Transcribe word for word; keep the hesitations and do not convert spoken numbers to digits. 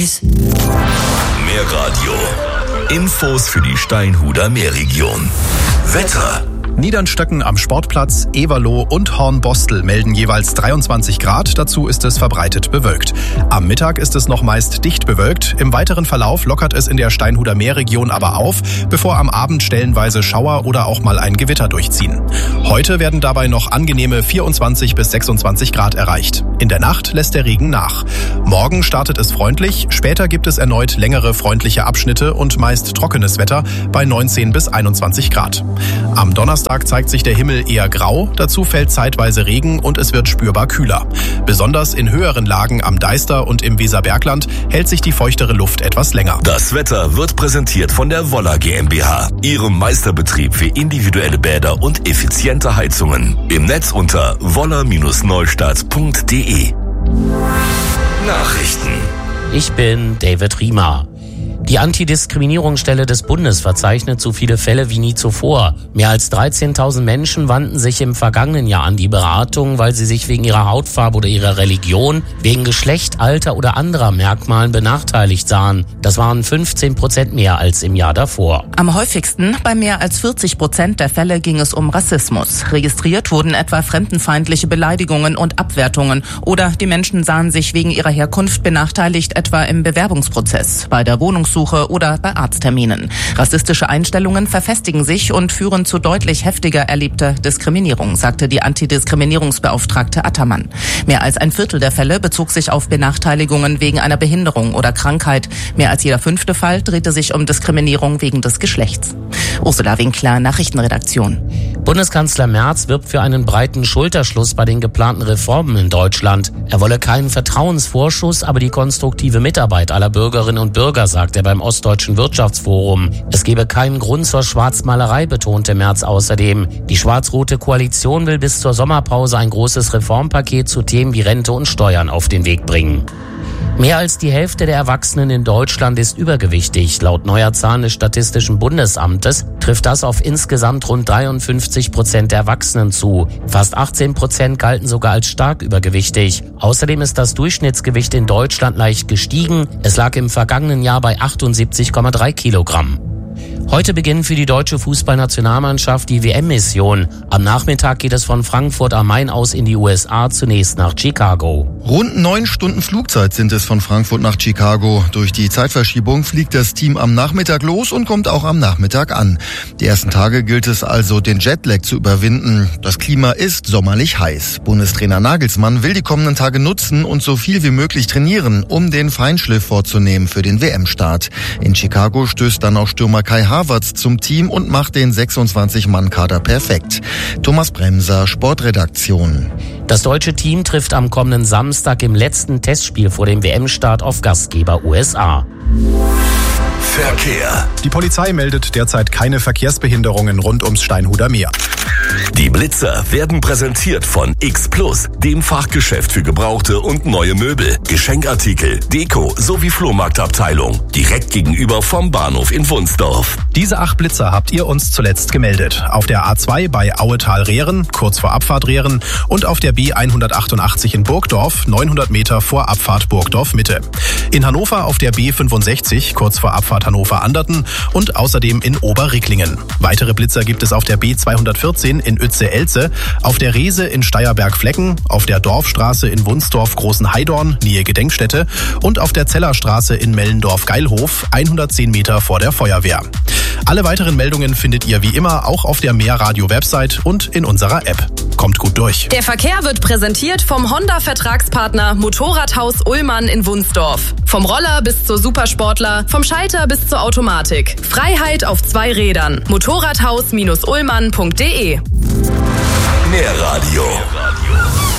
Mehr Radio. Infos für die Steinhuder Meerregion. Wetter. Niedernstöcken am Sportplatz, Ewerloh und Hornbostel melden jeweils dreiundzwanzig Grad, dazu ist es verbreitet bewölkt. Am Mittag ist es noch meist dicht bewölkt, im weiteren Verlauf lockert es in der Steinhuder Meerregion aber auf, bevor am Abend stellenweise Schauer oder auch mal ein Gewitter durchziehen. Heute werden dabei noch angenehme vierundzwanzig bis sechsundzwanzig Grad erreicht. In der Nacht lässt der Regen nach. Morgen startet es freundlich, später gibt es erneut längere freundliche Abschnitte und meist trockenes Wetter bei neunzehn bis einundzwanzig Grad. Am Donnerstag zeigt sich der Himmel eher grau, dazu fällt zeitweise Regen und es wird spürbar kühler. Besonders in höheren Lagen am Deister und im Weserbergland hält sich die feuchtere Luft etwas länger. Das Wetter wird präsentiert von der Woller GmbH, ihrem Meisterbetrieb für individuelle Bäder und effiziente Heizungen. Im Netz unter woller Neustadt punkt de. Nachrichten. Ich bin David Riemer. Die Antidiskriminierungsstelle des Bundes verzeichnet so viele Fälle wie nie zuvor. Mehr als dreizehntausend Menschen wandten sich im vergangenen Jahr an die Beratung, weil sie sich wegen ihrer Hautfarbe oder ihrer Religion, wegen Geschlecht, Alter oder anderer Merkmalen benachteiligt sahen. Das waren fünfzehn Prozent mehr als im Jahr davor. Am häufigsten, bei mehr als vierzig Prozent der Fälle, ging es um Rassismus. Registriert wurden etwa fremdenfeindliche Beleidigungen und Abwertungen oder die Menschen sahen sich wegen ihrer Herkunft benachteiligt, etwa im Bewerbungsprozess, bei der Wohnungssuche oder bei Arztterminen. Rassistische Einstellungen verfestigen sich und führen zu deutlich heftiger erlebter Diskriminierung, sagte die Antidiskriminierungsbeauftragte Attermann. Mehr als ein Viertel der Fälle bezog sich auf Benachteiligungen wegen einer Behinderung oder Krankheit. Mehr als jeder fünfte Fall drehte sich um Diskriminierung wegen des Geschlechts. Ursula Winkler, Nachrichtenredaktion. Bundeskanzler Merz wirbt für einen breiten Schulterschluss bei den geplanten Reformen in Deutschland. Er wolle keinen Vertrauensvorschuss, aber die konstruktive Mitarbeit aller Bürgerinnen und Bürger, sagt er beim Ostdeutschen Wirtschaftsforum. Es gebe keinen Grund zur Schwarzmalerei, betonte Merz außerdem. Die schwarz-rote Koalition will bis zur Sommerpause ein großes Reformpaket zu Themen wie Rente und Steuern auf den Weg bringen. Mehr als die Hälfte der Erwachsenen in Deutschland ist übergewichtig. Laut neuer Zahlen des Statistischen Bundesamtes trifft das auf insgesamt rund dreiundfünfzig Prozent der Erwachsenen zu. Fast achtzehn Prozent galten sogar als stark übergewichtig. Außerdem ist das Durchschnittsgewicht in Deutschland leicht gestiegen. Es lag im vergangenen Jahr bei achtundsiebzig Komma drei Kilogramm. Heute beginnt für die deutsche Fußballnationalmannschaft die W M-Mission. Am Nachmittag geht es von Frankfurt am Main aus in die U S A, zunächst nach Chicago. Rund neun Stunden Flugzeit sind es von Frankfurt nach Chicago. Durch die Zeitverschiebung fliegt das Team am Nachmittag los und kommt auch am Nachmittag an. Die ersten Tage gilt es also, den Jetlag zu überwinden. Das Klima ist sommerlich heiß. Bundestrainer Nagelsmann will die kommenden Tage nutzen und so viel wie möglich trainieren, um den Feinschliff vorzunehmen für den W M-Start. In Chicago stößt dann auch Stürmer Kai Havertz zum Team und macht den sechsundzwanzig-Mann-Kader perfekt. Thomas Bremser, Sportredaktion. Das deutsche Team trifft am kommenden Samstag im letzten Testspiel vor dem W M-Start auf Gastgeber U S A. Verkehr. Die Polizei meldet derzeit keine Verkehrsbehinderungen rund ums Steinhuder Meer. Die Blitzer werden präsentiert von X Plus, dem Fachgeschäft für gebrauchte und neue Möbel, Geschenkartikel, Deko sowie Flohmarktabteilung. Direkt gegenüber vom Bahnhof in Wunsdorf. Diese acht Blitzer habt ihr uns zuletzt gemeldet. Auf der A zwei bei Auetal-Rehren, kurz vor Abfahrt Rehren, und auf der B hundertachtundachtzig in Burgdorf, neunhundert Meter vor Abfahrt Burgdorf Mitte. In Hannover auf der B fünfundsechzig, kurz vor Abfahrt Hannover-Anderten, und außerdem in Oberricklingen. Weitere Blitzer gibt es auf der B zweihundertvierzehn in Uetze-Elze, auf der Rehse in Steierberg-Flecken, auf der Dorfstraße in Wunsdorf-Großenheidorn, Nähe Gedenkstätte, und auf der Zellerstraße in Mellendorf-Geilhof, hundertzehn Meter vor der Feuerwehr. Alle weiteren Meldungen findet ihr wie immer auch auf der Meerradio-Website und in unserer App. Kommt gut durch. Der Verkehr wird präsentiert vom Honda-Vertragspartner Motorradhaus Ullmann in Wunsdorf. Vom Roller bis zur Supersportler, vom Schalter bis zur Automatik. Freiheit auf zwei Rädern. Motorradhaus Ullmann punkt de. Mehr Radio.